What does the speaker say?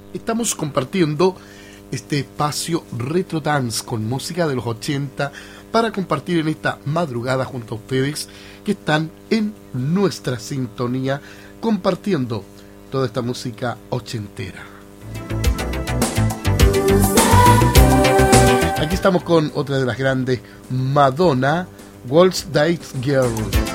Estamos compartiendo este espacio Retro Dance con música de los 80 para compartir en esta madrugada junto a ustedes que están en nuestra sintonía compartiendo toda esta música ochentera. Aquí estamos con otra de las grandes, Madonna, Waltz Dice Girl.